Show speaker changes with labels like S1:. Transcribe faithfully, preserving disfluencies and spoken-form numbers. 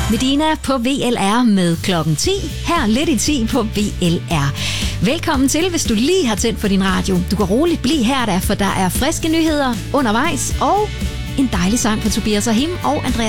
S1: Medina på V L R med klokken ti. Her lidt i ti på V L R. Velkommen til, hvis du lige har tændt for din radio. Du kan roligt blive her, der, for der er friske nyheder undervejs og en dejlig sang fra Tobias Rahim og Andreas